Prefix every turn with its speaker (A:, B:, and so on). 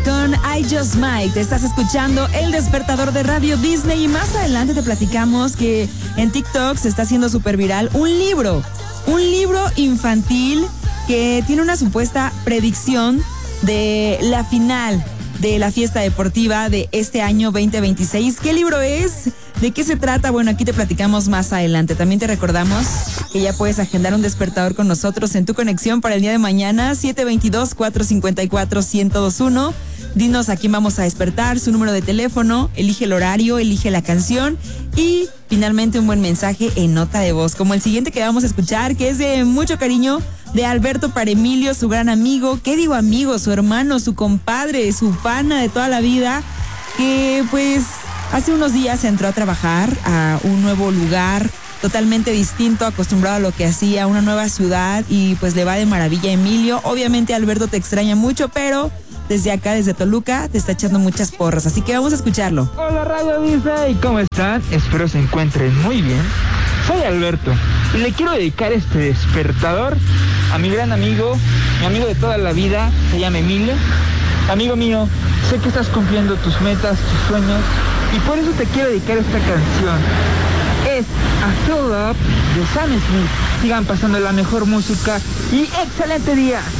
A: con I Just Might. Te estás escuchando El Despertador de Radio Disney y más adelante te platicamos que en TikTok se está haciendo súper viral un libro infantil que tiene una supuesta predicción de la final de la fiesta deportiva de este año 2026. ¿Qué libro es? ¿De qué se trata? Bueno, aquí te platicamos más adelante. También te recordamos que ya puedes agendar un despertador con nosotros en tu conexión para el día de mañana, 722-454-1021. Dinos a quién vamos a despertar, su número de teléfono, elige el horario, elige la canción y finalmente un buen mensaje en nota de voz, como el siguiente que vamos a escuchar, que es de mucho cariño, de Alberto para Emilio, su gran amigo, ¿qué digo amigo? Su hermano, su compadre, su pana de toda la vida, que pues hace unos días entró a trabajar a un nuevo lugar totalmente distinto, acostumbrado a lo que hacía, una nueva ciudad y pues le va de maravilla a Emilio. Obviamente Alberto te extraña mucho, pero desde acá, desde Toluca, te está echando muchas porras, así que vamos a escucharlo.
B: Hola Radio Disney, ¿cómo están? Espero se encuentren muy bien. Soy Alberto y le quiero dedicar este despertador a mi gran amigo, mi amigo de toda la vida, se llama Emilio. Amigo mío, sé que estás cumpliendo tus metas, tus sueños y por eso te quiero dedicar esta canción. Es A Fill Up de Sam Smith. Sigan pasando la mejor música y excelente día.